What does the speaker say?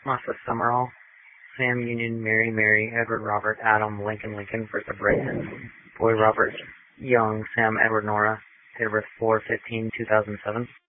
Martha Summerall, Sam Union, Mary Mary, Edward Robert, Adam, Lincoln Lincoln, Bertha Brayton, Boy Robert Young, Sam Edward Nora, date of birth 4/15/2007.